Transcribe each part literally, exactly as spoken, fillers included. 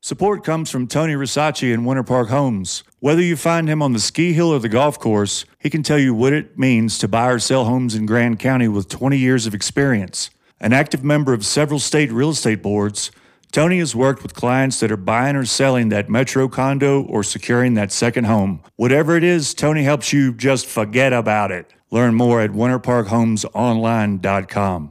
Support comes from Tony Risacci in Winter Park Homes. Whether you find him on the ski hill or the golf course, he can tell you what it means to buy or sell homes in Grand County with twenty years of experience. An active member of several state real estate boards, Tony has worked with clients that are buying or selling that metro condo or securing that second home. Whatever it is, Tony helps you just forget about it. Learn more at winter park homes online dot com.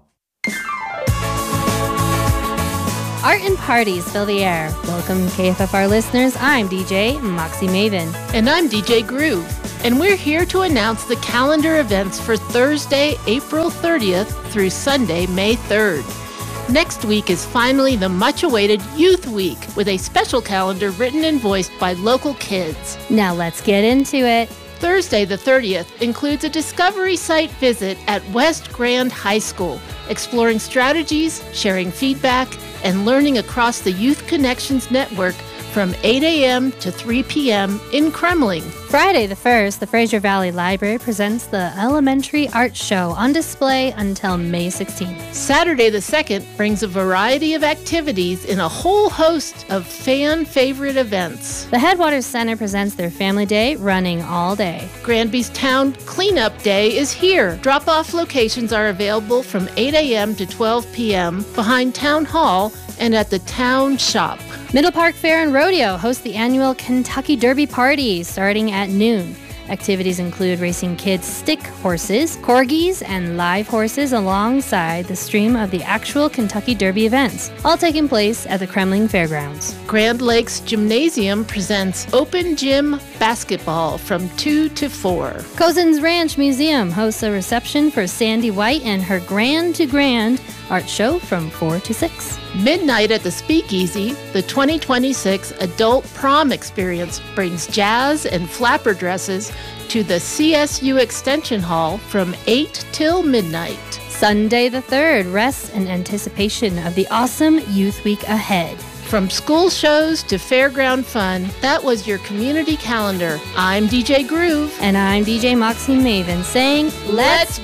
Art and parties fill the air. Welcome, K F F R listeners. I'm D J Moxie Maven. And I'm D J Groove. And we're here to announce the calendar events for Thursday, April thirtieth through Sunday, May third. Next week is finally the much-awaited Youth Week with a special calendar written and voiced by local kids. Now let's get into it. Thursday the thirtieth includes a discovery site visit at West Grand High School, exploring strategies, sharing feedback, and learning across the Youth Connections Network from eight a.m. to three p.m. in Kremling. Friday the first, the Fraser Valley Library presents the Elementary Art Show on display until May sixteenth. Saturday the second brings a variety of activities in a whole host of fan-favorite events. The Headwaters Center presents their Family Day, running all day. Granby's Town Cleanup Day is here. Drop-off locations are available from eight a.m. to twelve p.m. behind Town Hall and at the Town Shop. Middle Park Fair and Rodeo host the annual Kentucky Derby Party starting at noon. Activities include racing kids' stick horses, corgis, and live horses alongside the stream of the actual Kentucky Derby events, all taking place at the Kremling Fairgrounds. Grand Lakes Gymnasium presents Open Gym Basketball from two to four. Cozen's Ranch Museum hosts a reception for Sandy White and her Grand to Grand art show from four to six. Midnight at the Speakeasy, the twenty twenty-six Adult Prom Experience brings jazz and flapper dresses to the C S U Extension Hall from eight till midnight. Sunday the third rests in anticipation of the awesome Youth Week ahead. From school shows to fairground fun, that was your community calendar. I'm D J Groove. And I'm D J Moxie Maven saying, let's